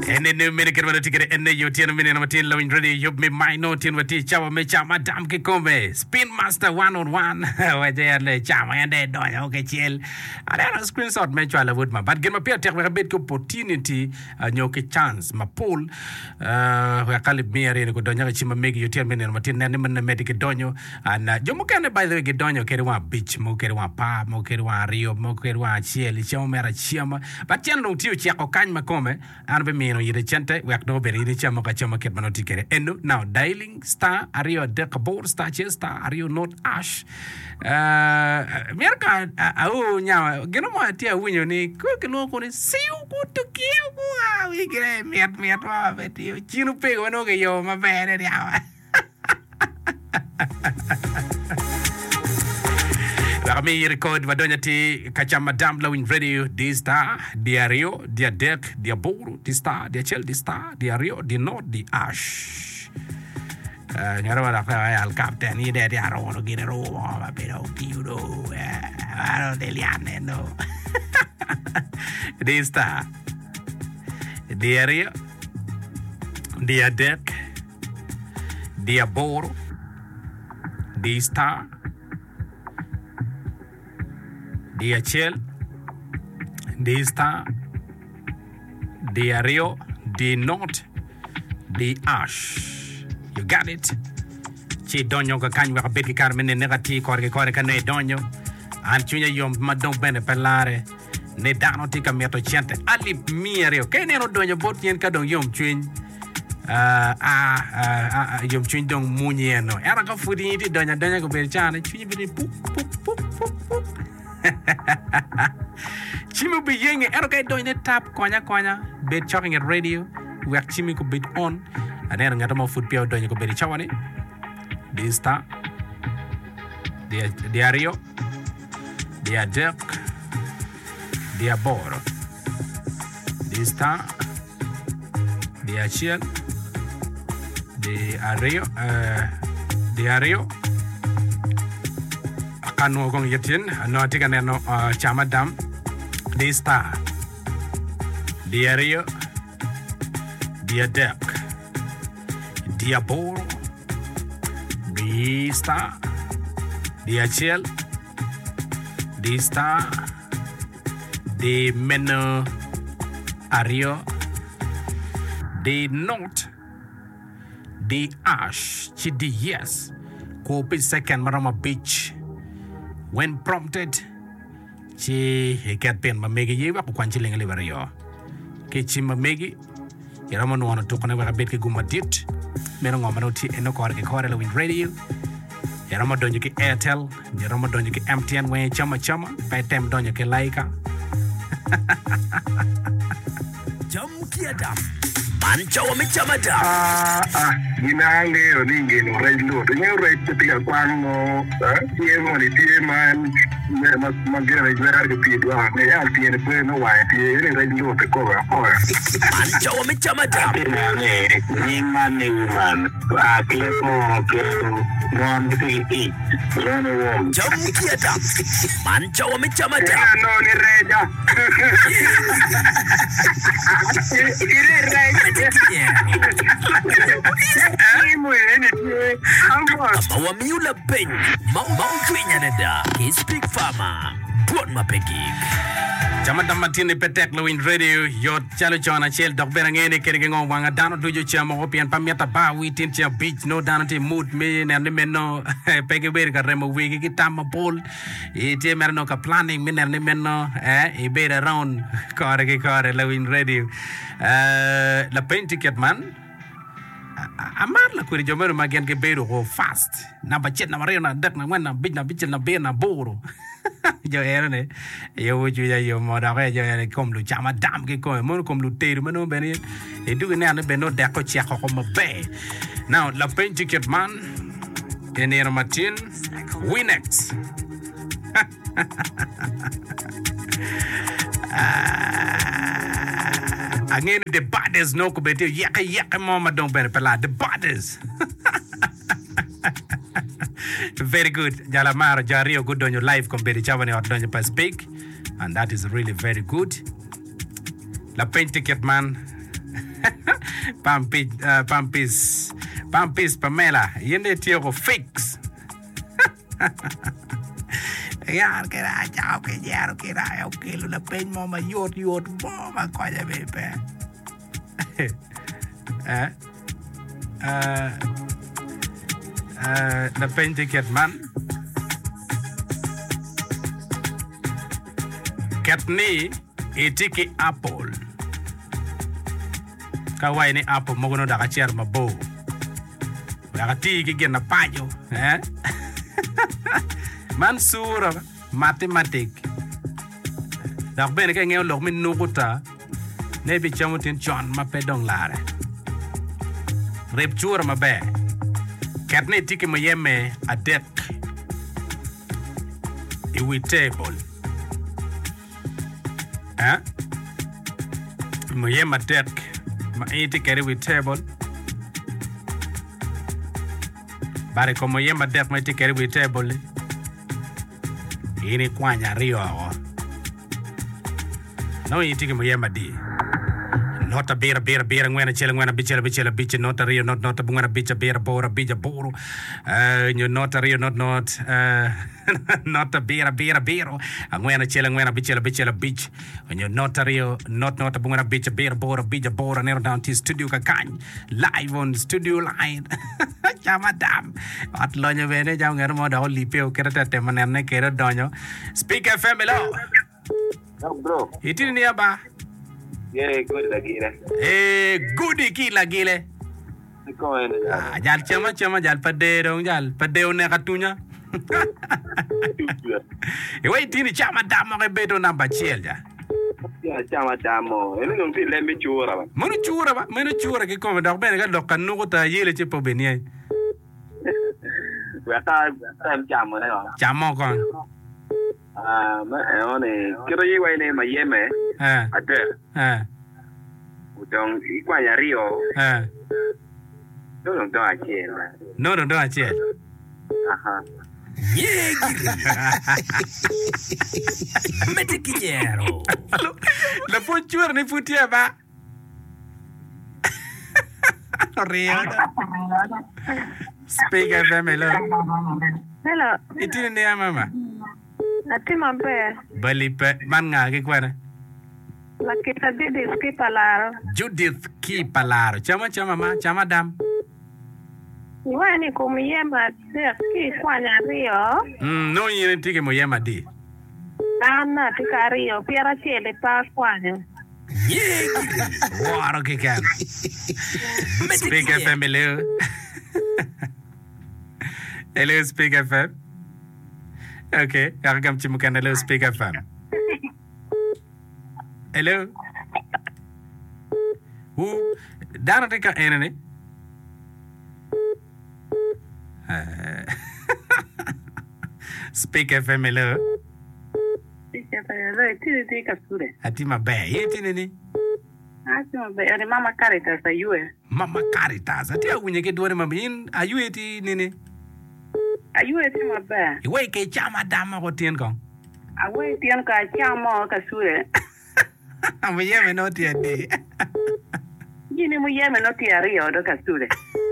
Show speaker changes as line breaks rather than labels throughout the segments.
And then minute when ticket and you tell me in low ready, you may my note in what teach our mecha madam Kikombe, Spin Master 1-on-1, where they are the chama and they don't okay chill. I had a screenshot mention would my but get my peer take a bit opportunity and yoke chance, my pool, where Calibir in Godonia Chima make you tell me in Martin and medical donio and Jomokana by the way Gedonio Kerwa beach, Mokerwa pa, Mokerwa Rio, Mokerwa chill, Chomera Chiama, but General Tiu Chiako Kan Macome, and Bemino Yidechente, we have no very rich Moka get manoticere. And now dialing star, are you a deck board star, star, are you not ash? America, oh, now, get on my dear when you need cook and look on it. See you good to kill. We get me at Robert. You pay one okay, yo, my bad. Rami record Vadonati, Kachama Dam Lowing Radio, this star, the Rio, the deck, the Boru, the star, the Chel, the star, the Rio, the North, the Ash. I'll captain, you did, I don't want to get it over, a bit of you know. I don't tell you, no. The star, the Rio, the deck, the Boru, the star. The Chel, the Star, the Rio, the North, the Ash. You got it? Chi donyo ka kanyo ka beti Carmen negati kore kane donyo. Anchunya yom madong bene pelare. Ne dano tika meto chente. Ali miario. Kene no donyo bot yen ka dong yom chwin. Yom chwin dong munyeno. Era ka fudi iti donyo ko beri chane. Chwin bini puk puk puk puk puk. Chimi be yeng eroke doing the tap konya be talking at radio we are chimi ko bit on and then ngata food pia doing ko be chawani this star the Rio the Dirk the Boro this star the Achille the Rio Anu gong yetin no tika neno chama dam the star the Rio the deck the ball the star the Achille the star the meno Ario the North the Ash chidi yes kopi second marama beach. When prompted, she get pen mamegi yiva kwanchiling liverio. Kichi mamegi, Yaramon wanna talk on a bit gumadit, Merongomanotti and no corridor with radio. Yarama donjuki Airtel, Yarama donjuki MTN when chama, by time donjuki laika.
Jamkiadam. Mancha wamechamada.
Ginange oninge no relo. Tenyo rete tika kwano. Tiemo ni tieman. Magera rejera ke pidwa. Ne ya tiene pues no wa tiene relo te cover.
Mancha wamechamada.
Ni mane man. Klepo gon tiki.
Jamkiadam. Mancha wamechamada.
No ni reja.
Wamiula Ben, Mountwinya Neda, his big farmer, Port Mapekik.
Chamada Martini Petek Lowin Radio, your Chalichona Chel, Dog Berangene, Kerrigan Wanga, down to your chama, Hopian Pamiata Ba, we tinch your beach, no down to mood, me, and the men no Peggy Berga Remo Wiggy, Tama Pole, Mernoka planning, men and the men no, he bait around Corrigate Lowin Radio. La paint ticket man. Amar la kuri jomero magen ke beiro go fast. Na bachet na marena dak na wana bit na bichel na be na boro. Yo erne. Yo wuju ya yo moda ke yo ene kom lu chama dam ke ko mo kom lu teru mano beni. E du ne ane beno dak ko chia ko mabe. Now la paint ticket man. Enero Martin Winex. Again, the baddest no kubete yaka mama don't better pela the baddest. Very good. Jalamaro Jario good on your life compared to Chavani or Donja per speak. And that is really very good. La paint ticket man. Pampis Pamela. Yende tiyo ko fix. Yar kira chao ke yar kira yo kilo la pen mama yot mama ko ya bebe. La pen ticket man. Katni itiki apple. Kawai ni apple mogono daga chair mabo. Daga tiki gena payo, Mansura mathematic. Dak bene ke ngeo lok min nukuta. Ne bi chamutin John ma pedong lare. Rep chura ma be. Katni itiki mo yeme a deck. Iwi table. Mo yema deck. Ma iti keri with table. Bare como yema deck ma iti keri with table. Ini kwanya rio. No iti ke mo yema di. Nota bera ngwena chela ngwena bichela nota rio not bungana bicha bera bora bija boro. Nyo nota rio not nota bera ngwena chela ngwena bichela bich. Nyo nota rio not bungana bicha bera bora nero down to studio kakany live on studio line. Chama dam at lonyo vene jam ngero mo da lipeo kerata temanerne kero donyo. Speak FM hello.
Bro.
Itini ni aba.
Good lagile.
Goody ki lagile.
Ko en.
Jal chama jal padero ne katunya. Wait tini chama damo ke beto namba chiel ja.
Ya chama damo. Ene ngom ti lembe chura ba.
Menu chura ke ko dog bene ga lokkan nugo ta yele ci po benia.
Wa ta chama ne.
Chamo kon.
Ma one kiro yi wa ne ma yeme. Ate. Udong ikwanya rio. No achiel. Aha.
Mete quiero.
La ponchuera ni futia ba. Rio. Speak FM hello.
Hello.
Itini ni mama.
Ati mampe.
Balipe man nga ke kwana.
La kita Judith ki palaro.
Judith ki palaro. Chama dam.
Iwani kumiyema ki kwanya rio.
No yini tike mo yema di.
Ana tika rio. Piara chele pa kwanya.
Waro ke kan. Speak FM hello. Hello Speak FM. Okay, agam cimukan hello Speak FM. Hello. Dana tika enene. Speak FM hello. Ati mabe, yeti nini?
Ati mabe, ati Mama Caritas ayue.
Mama Caritas, ati agunye ke duare mabe, yin ayue eti nini?
Ayue ati mabe.
Iwe ke chama dama ko tien kong?
Awe tien ka chama kasure.
Muyeme no tien di.
Yini muyeme no tia rio do kasure.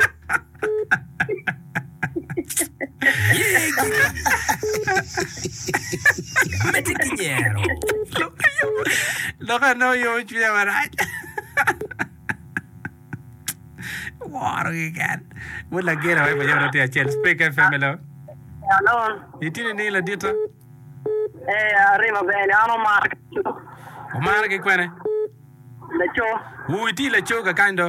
Mete quiero.
Loka no yo chuya maraj. Waro ke kan. Wala gera wai bayo no tia chel Speak FM hello.
Hello.
Itini ni la dita.
Arriva bene, ano marca.
Omar ke kwene?
Lecho.
Iti lecho ka kando.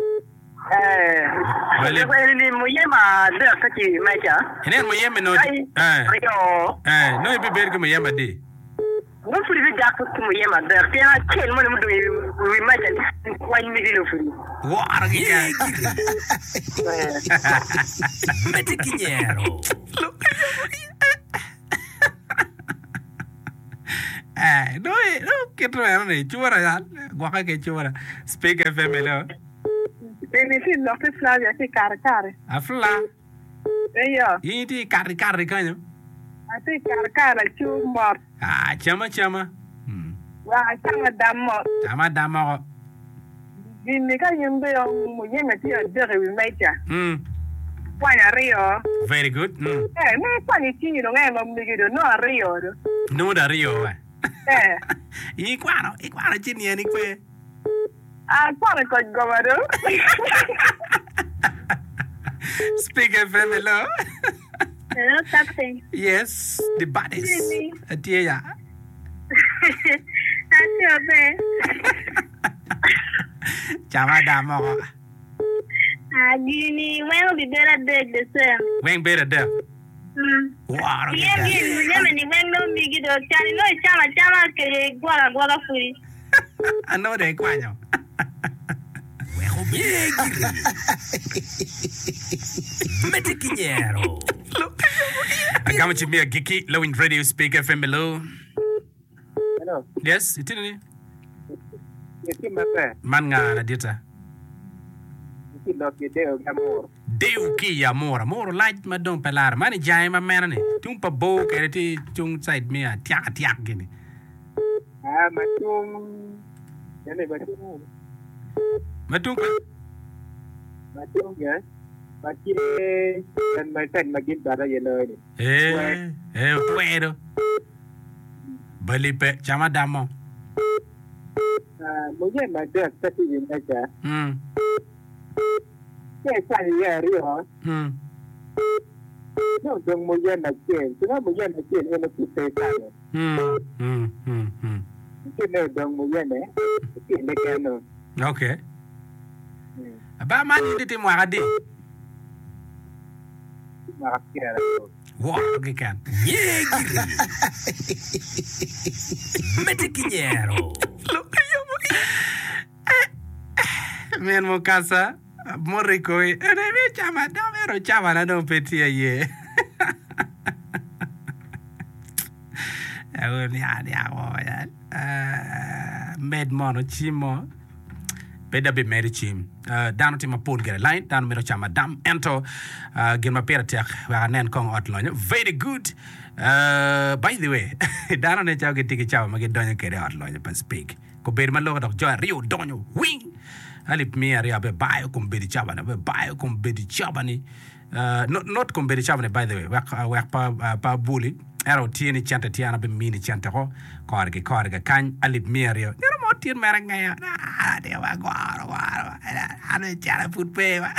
Ni muyema de kaki mecha.
Ene muyema no.
Rio.
No ibe ber ke muyema di.
Mo furi bi jakko ko muyema de pena kel mo mu do wi mecha wani mi dilo furi.
Waro ke kan.
Mete quiero.
No, que traer ni chura ya. Guaca que chura. Speak FM hello.
Benefit lo que Flavia que carcare.
Afla.
Eyo.
Iti carri kanyo.
Ati carcare chu mor.
Chama.
Wa chama damo.
Chama damo.
Gini ka yimbe mo yema ti adere we meja. Kwanya Rio.
Very good.
Me kwani tinyi no ngai no migido no Rio do.
No da Rio. Ikwano chini yani kwe.
Kwani ko gomado.
Speak FM, hello.
Hello, Captain.
Yes, the baddest. Atia.
That's your best.
Chama damo.
Gini, when will be better dead the same?
When better dead. Wow.
Yeah, when no big dog, no chama que guala furi.
I know they quanyo.
Metiquinero.
Agama chimia Giki, low in radio speaker FM below.
Hello.
Yes, it is.
Iti mate.
Manga na dita.
Iti doki deo gamor.
Deu ki ya mora light madon pelar. Mani jai ma menane. Tung pa bo kereti tung side mia tiak gini.
Matung. Yan matung.
Matung pa.
Matung ya. Makie dan maiten magin bara yelo ni.
Puedo. Balipe chama damo.
Mungkin ada tapi yang aja. Saya ya Rio. No, dong mungkin macam. Cuma mungkin macam ini kita sana. Mungkin dong mungkin Mungkin kan.
Okay. Ba mani diti mo agadi.
Makakira.
Wow, okay kan.
Metiquinero.
Men mo casa moriko ene me chama damero chama na don petia ye. Med mono chimo. Beda be meri chim. Dano tima pun gere line. Dano mero chama dam. Ento. Gilma peratek. Waganen kong outline. Very good. By the way. Dano ne chao getiki chao. Magi donyo kere outline. Pa speak. Ko beri maloga dok joa rio donyo. Wing. Alip mi area be bayo kum bedi chaba na. Be bayo kum bedi chaba ni. Not kum bedi chaba ni by the way. Wak pa bully. Ero tieni chanta tiana be mini chanta ho. Korga kany alip mi area. Nero mo tien merang ngaya. Dia wa guaro. Ano chana put pe wa.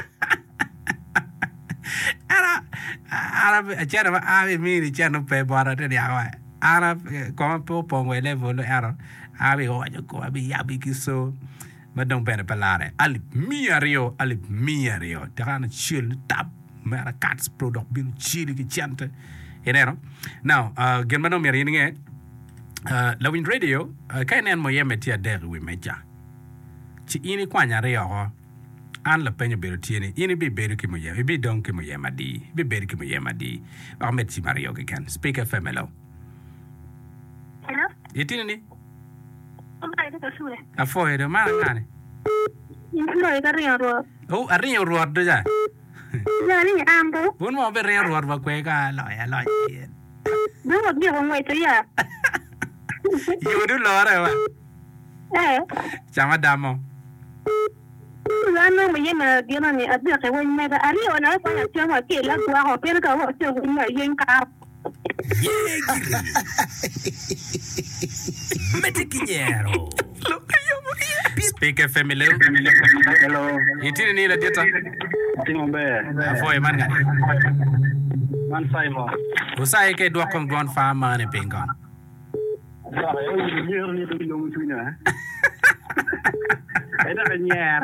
Ara chana wa ave mini chana pe bora te dia wa. Ara koma po pongwe level ero. Ave ho ajo ko abi yabi kiso. Madong bene palare. Alip mi area. Terana chill tap. Mera cats product bil chili ki chanta. Enero. Now, germano mi ringe. Lawin radio. Kainen mo yeme tia deri we meja. Chi ini kwanya rea ho. An la penyo bero tieni. Ini bi bero ki mo yeme. Bi don ki mo yema di. Bi bero ki mo yema di. Ahmed si Mario ki kan. Speak FM hello.
Hello?
Yetini ni?
Omba ito sule.
Afo edo mara ngane.
Inflo ito rin ruwa.
Oh, arin yung ruwad do dyan.
Lali ni ambo.
Bun mo be rin ruwad ba kwe ka loya.
Doon wag niya kung ito ya.
Yudu lora wa. Chama damo.
Ano mo yema gina ni adya kay wani mega ari ona ko ya chama ke la kwa ko pero ka wo cho wani yen ka.
Metiquinero.
Speak FM
Hello.
Itini ni la dieta.
Tingombe.
Afo e man ngani.
Man Simon.
Usai ke dua kong duan fama ne pengkong.
Sorry, ni tu long tuina. Ada penyer.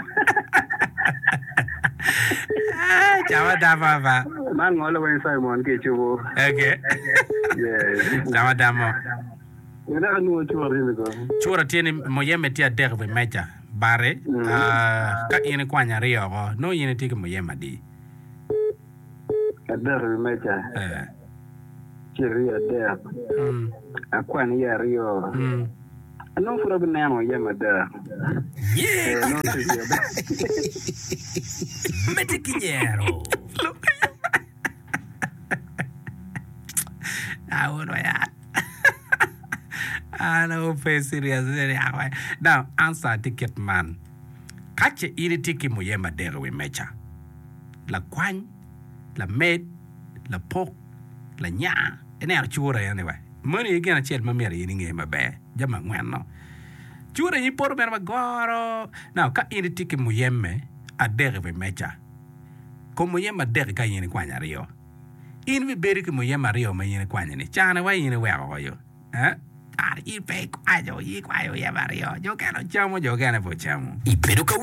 Chama damo ba.
Man ngolo wen Simon ke chubo.
Okay.
Yes.
Chama damo.
Ada anu chuari ni ko.
Chura tieni mo yeme tia derbe meja. Bare. Ka ini kwanya rio go. No yene tike mo yema di.
Ada meja. Kiri ada. Akwani ya rio. Ano fura binano yema da.
Metiquinero.
Ahora ya. I know, face serious. Now, answer ticket man. kache ili tiki muyema dega we mecha la kwany la med la pok la nya ene ar chura yani wa mani igena chel mamere yini nge mabe jama ngweno chura yi por mer magoro now ka ili tiki muyeme adega we mecha ko muyema dega ka yini kwanya rio in vi beri ki muyema rio ma yini kwanya ni chana wa yini wa yo ar i pe kwayo yi kwayo ya vario yo kano chamo yo kano po chamo
Y pero